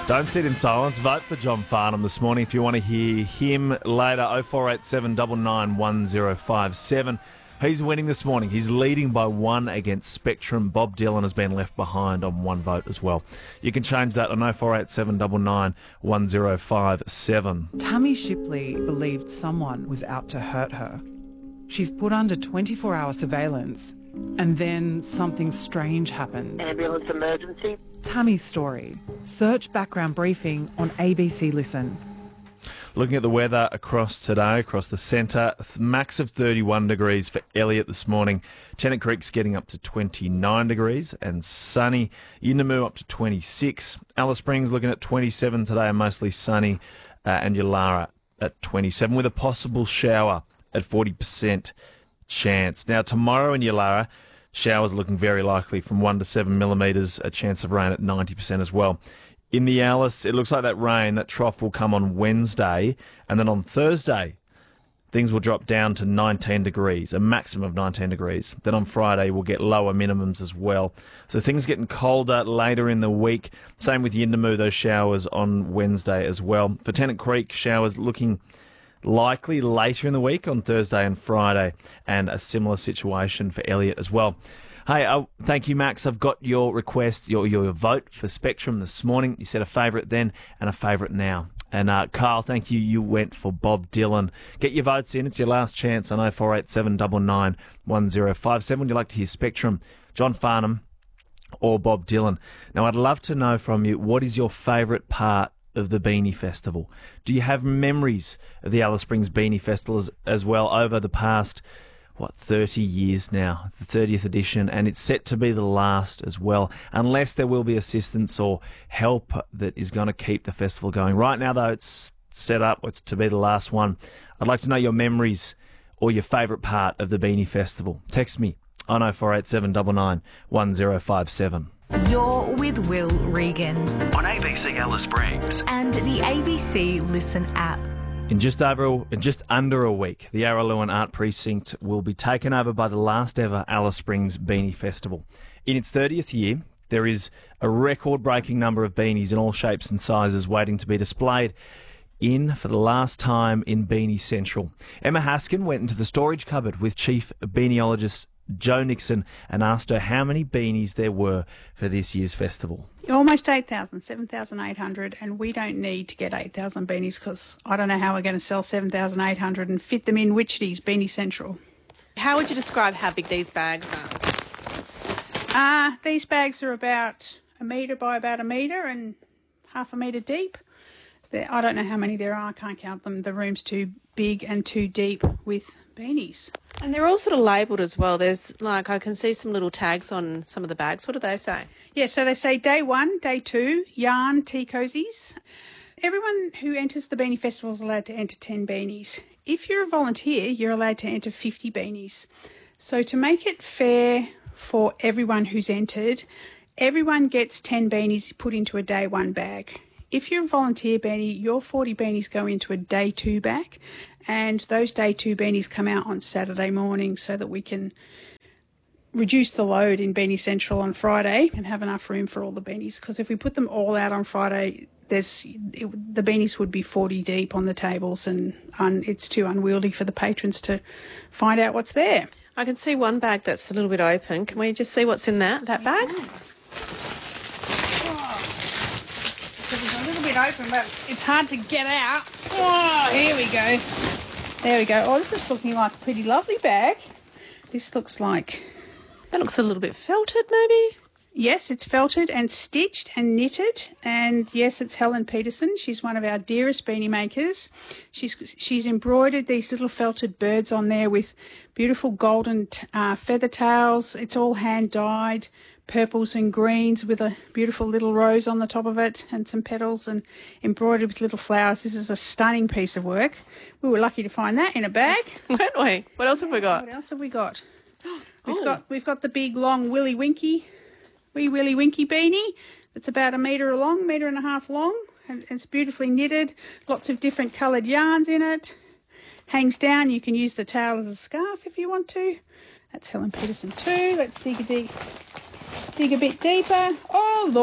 Don't sit in silence. Vote for John Farnham this morning if you want to hear him later. 0487 99 1057. He's winning this morning. He's leading by 1 against Spectrum. Bob Dylan has been left behind on 1 vote as well. You can change that on 0487 99 1057. Tammy Shipley believed someone was out to hurt her. She's put under 24-hour surveillance, and then something strange happens. Ambulance emergency. Tammy's story. Search background briefing on ABC Listen. Looking at the weather across today, across the centre, max of 31 degrees for Elliot this morning. Tennant Creek's getting up to 29 degrees and sunny. Yunnamoo up to 26. Alice Springs looking at 27 today and mostly sunny. And Yulara at 27 with a possible shower at 40% chance. Now tomorrow in Yulara, showers looking very likely from 1 to 7 millimetres, a chance of rain at 90% as well. In the Alice, it looks like that rain, that trough will come on Wednesday, and then on Thursday, things will drop down to 19 degrees, a maximum of 19 degrees. Then on Friday, we'll get lower minimums as well. So things getting colder later in the week. Same with Yunnamoo, those showers on Wednesday as well. For Tennant Creek, showers looking likely later in the week on Thursday and Friday, and a similar situation for Elliot as well. Hey, thank you, Max. I've got your request, your vote for Spectrum this morning. You said a favourite then and a favourite now. And Carl, thank you. You went for Bob Dylan. Get your votes in. It's your last chance on 0487 99 1057. Would you like to hear Spectrum, John Farnham or Bob Dylan? Now, I'd love to know from you, what is your favourite part of the Beanie Festival? Do you have memories of the Alice Springs Beanie Festival as well over the past 30 years now? It's the 30th edition, and it's set to be the last as well, unless there will be assistance or help that is going to keep the festival going. Right now, though, it's set up. It's to be the last one. I'd like to know your memories or your favourite part of the Beanie Festival. Text me on 0487 99 1057. You're with Will Regan on ABC Alice Springs and the ABC Listen app. In just under a week, the Araluen Art Precinct will be taken over by the last ever Alice Springs Beanie Festival. In its 30th year, there is a record-breaking number of beanies in all shapes and sizes waiting to be displayed for the last time in Beanie Central. Emma Haskin went into the storage cupboard with Chief Beaniologist Joe Nixon and asked her how many beanies there were for this year's festival. Almost 8,000, 7,800, and we don't need to get 8,000 beanies because I don't know how we're going to sell 7,800 and fit them in Wichita's Beanie Central. How would you describe how big these bags are? These bags are about a metre by about a metre and half a metre deep. I don't know how many there are. I can't count them. The room's too big and too deep with beanies. And they're all sort of labelled as well. There's I can see some little tags on some of the bags. What do they say? Yeah, so they say day 1, day 2, yarn, tea cozies. Everyone who enters the Beanie Festival is allowed to enter 10 beanies. If you're a volunteer, you're allowed to enter 50 beanies. So to make it fair for everyone who's entered, everyone gets 10 beanies put into a day 1 bag. If you're a volunteer beanie, your 40 beanies go into a day 2 bag, and those day 2 beanies come out on Saturday morning so that we can reduce the load in Beanie Central on Friday and have enough room for all the beanies. Because if we put them all out on Friday, the beanies would be 40 deep on the tables, and it's too unwieldy for the patrons to find out what's there. I can see one bag that's a little bit open. Can we just see what's in that bag? It's a little bit open, but it's hard to get out. Oh, here we go. There we go. Oh, this is looking like a pretty lovely bag. This looks like... That looks a little bit felted, maybe? Yes, it's felted and stitched and knitted. And yes, it's Helen Peterson. She's one of our dearest beanie makers. She's embroidered these little felted birds on there with beautiful golden feather tails. It's all hand dyed. Purples and greens with a beautiful little rose on the top of it and some petals and embroidered with little flowers. This is a stunning piece of work. We were lucky to find that in a bag. Weren't we? What else have we got? What else have we got? We've got the big long wee Willy Winky beanie. It's about a metre long, 1.5 metres long, and it's beautifully knitted. Lots of different coloured yarns in it. Hangs down. You can use the tail as a scarf if you want to. That's Helen Peterson too. Let's dig a bit deeper. Oh, look.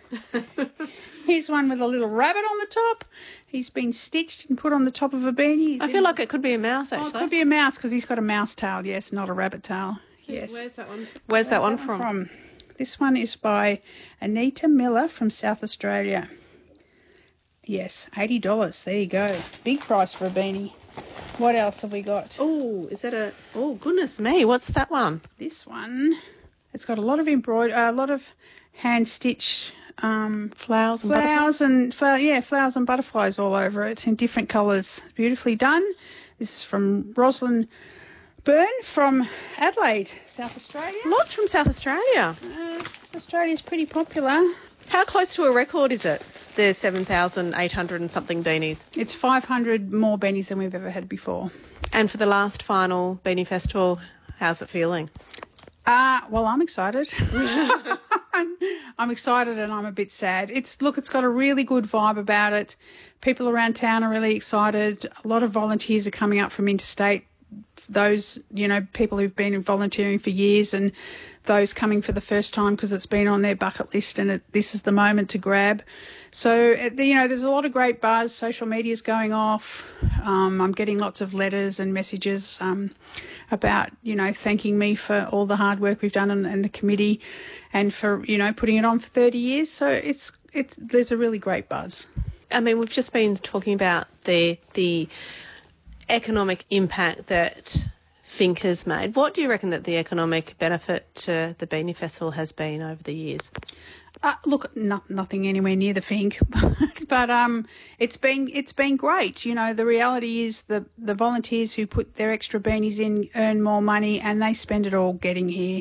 Here's one with a little rabbit on the top. He's been stitched and put on the top of a beanie. I feel like it could be a mouse, Oh, actually. it could be a mouse because he's got a mouse tail, yes, not a rabbit tail. Yes. Where's that one from? This one is by Anita Miller from South Australia. Yes, $80. There you go. Big price for a beanie. What else have we got? Oh, is that a... Oh, goodness me. What's that one? This one, it's got a lot of a lot of hand-stitched Flowers and butterflies? flowers and butterflies all over it. It's in different colours. Beautifully done. This is from Rosalind Byrne from Adelaide, South Australia. Lots from South Australia. Australia's pretty popular. How close to a record is it? There's 7,800 and something beanies. It's 500 more beanies than we've ever had before. And for the last final Beanie Festival, how's it feeling? Well, I'm excited. I'm excited and I'm a bit sad. It's got a really good vibe about it. People around town are really excited. A lot of volunteers are coming up from interstate. Those, people who've been volunteering for years and those coming for the first time because it's been on their bucket list and this is the moment to grab. So, there's a lot of great buzz. Social media's going off. I'm getting lots of letters and messages about, thanking me for all the hard work we've done and the committee and for, putting it on for 30 years. So there's a really great buzz. I mean, we've just been talking about the economic impact that Finke has made. What do you reckon that the economic benefit to the Beanie Festival has been over the years? Look, nothing anywhere near the Finke, but it's been great. The reality is the volunteers who put their extra beanies in earn more money and they spend it all getting here.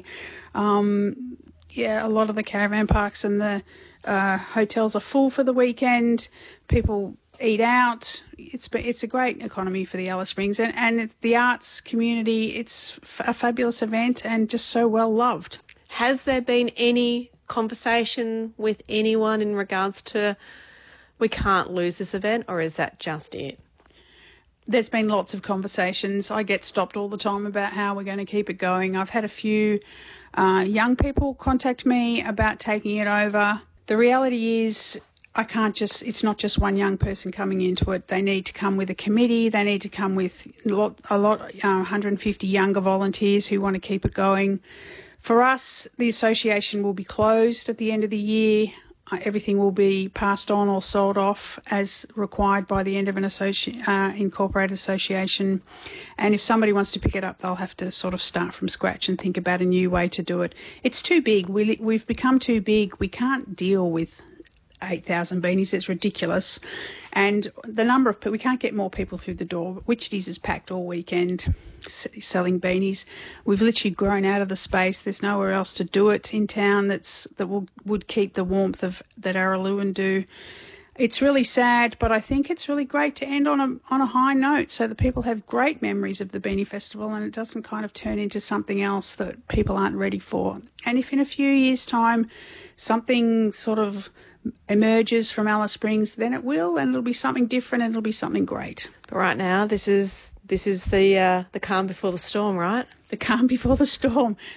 A lot of the caravan parks and the hotels are full for the weekend. People eat out. It's a great economy for the Alice Springs and the arts community. It's a fabulous event and just so well loved. Has there been any conversation with anyone in regards to we can't lose this event, or is that just it? There's been lots of conversations. I get stopped all the time about how we're going to keep it going. I've had a few young people contact me about taking it over. The reality is it's not just one young person coming into it. They need to come with a committee. They need to come with 150 younger volunteers who want to keep it going. For us, the association will be closed at the end of the year. Everything will be passed on or sold off as required by the end of an incorporated association. And if somebody wants to pick it up, they'll have to sort of start from scratch and think about a new way to do it. It's too big. We've become too big. We can't deal with 8,000 beanies. It's ridiculous. And the number of people, we can't get more people through the door. Wichita's is packed all weekend selling beanies. We've literally grown out of the space. There's nowhere else to do it in town that would keep the warmth that Araluen do. It's really sad, but I think it's really great to end on a high note so that people have great memories of the Beanie Festival and it doesn't kind of turn into something else that people aren't ready for. And if in a few years' time something sort of emerges from Alice Springs, then it will, and it'll be something different and it'll be something great. But right now, this is the calm before the storm, right? The calm before the storm.